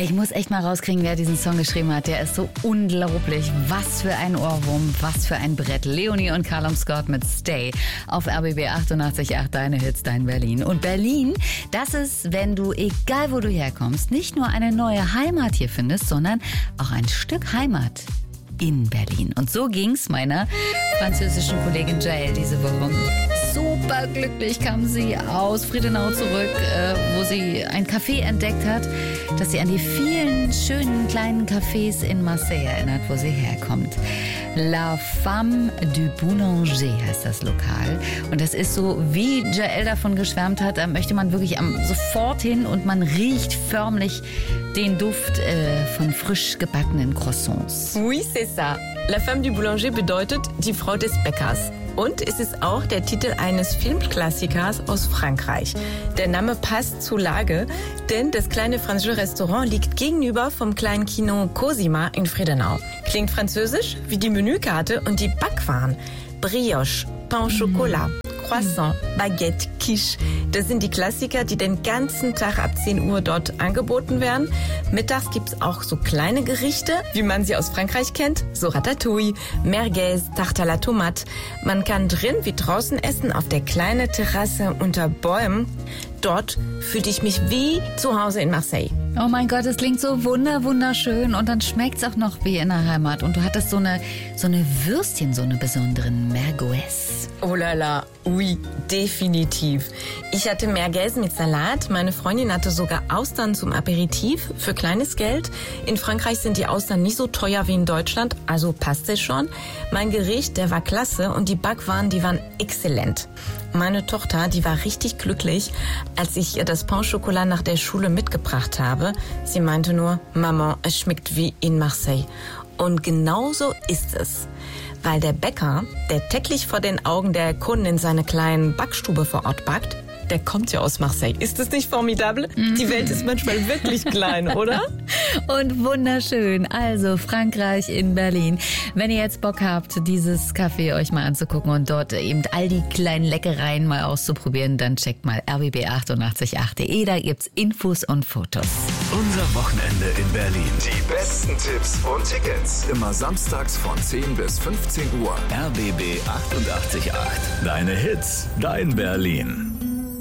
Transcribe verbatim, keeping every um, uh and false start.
Ich muss echt mal rauskriegen, wer diesen Song geschrieben hat. Der ist so unglaublich. Was für ein Ohrwurm, was für ein Brett. Leonie und Callum Scott mit Stay auf R B B achtundachtzig Komma acht, deine Hits, dein Berlin. Und Berlin, das ist, wenn du, egal wo du herkommst, nicht nur eine neue Heimat hier findest, sondern auch ein Stück Heimat in Berlin. Und so ging's meiner französischen Kollegin Jael diese Woche. Super glücklich kam sie aus Friedenau zurück, äh, wo sie ein Café entdeckt hat, das sie an die vielen schönen kleinen Cafés in Marseille erinnert, wo sie herkommt. La Femme du Boulanger heißt das Lokal. Und das ist so, wie Jael davon geschwärmt hat, da möchte man wirklich am, sofort hin und man riecht förmlich den Duft äh, von frisch gebackenen Croissants. Oui, c'est ça. La Femme du Boulanger bedeutet die Frau des Bäckers. Und es ist auch der Titel eines Filmklassikers aus Frankreich. Der Name passt zur Lage, denn das kleine französische Restaurant liegt gegenüber vom kleinen Kino Cosima in Friedenau. Klingt französisch wie die Menükarte und die Backwaren. Brioche, Pain au Chocolat, Croissant, Baguette, Quiche. Das sind die Klassiker, die den ganzen Tag ab zehn Uhr dort angeboten werden. Mittags gibt's auch so kleine Gerichte, wie man sie aus Frankreich kennt. So Ratatouille, Merguez, Tarte à la Tomate. Man kann drin wie draußen essen, auf der kleinen Terrasse unter Bäumen. Dort fühlte ich mich wie zu Hause in Marseille. Oh mein Gott, es klingt so wunder, wunderschön und dann schmeckt's auch noch wie in der Heimat. Und du hattest so eine, so eine Würstchen, so eine besonderen Merguez. Oh la la, oui, definitiv. Ich hatte Merguez mit Salat. Meine Freundin hatte sogar Austern zum Aperitif für kleines Geld. In Frankreich sind die Austern nicht so teuer wie in Deutschland, also passt es schon. Mein Gericht, der war klasse und die Backwaren, die waren exzellent. Meine Tochter, die war richtig glücklich, als ich ihr das Pain au Chocolat nach der Schule mitgebracht habe. Sie meinte nur, Maman, es schmeckt wie in Marseille. Und genauso ist es. Weil der Bäcker, der täglich vor den Augen der Kunden in seine kleinen Backstube vor Ort backt, der kommt ja aus Marseille. Ist das nicht formidabel? Mhm. Die Welt ist manchmal wirklich klein, oder? Und wunderschön. Also Frankreich in Berlin. Wenn ihr jetzt Bock habt, dieses Café euch mal anzugucken und dort eben all die kleinen Leckereien mal auszuprobieren, dann checkt mal R B B achtundachtzig Komma acht punkt de. Da gibt's Infos und Fotos. Unser Wochenende in Berlin. Die besten Tipps und Tickets. Immer samstags von zehn bis fünfzehn Uhr. R B B achtundachtzig Komma acht. Deine Hits, dein Berlin.